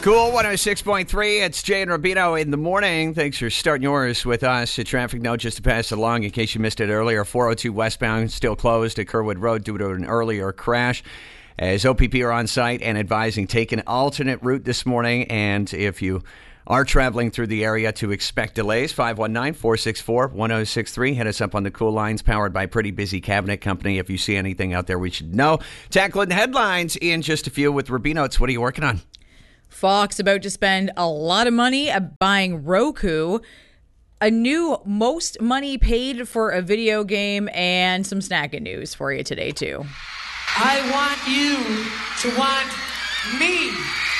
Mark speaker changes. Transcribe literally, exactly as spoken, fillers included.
Speaker 1: Cool one oh six point three. It's Jay and Rubino in the morning. Thanks for starting yours with us. A traffic note just to pass it along in case you missed it earlier. four oh two westbound still closed at Kerwood Road due to an earlier crash. As O P P are on site and advising take an alternate route this morning. And if you are traveling through the area, to expect delays. five one nine, four six four, one oh six three. Hit us up on the Cool Lines, powered by Pretty Busy Cabinet Company. If you see anything out there we should know. Tackling the headlines in just a few with Rubino. What are you working on?
Speaker 2: Fox about to spend a lot of money buying Roku, a new most money paid for a video game, and some snacking news for you today, too.
Speaker 3: I want you to want me.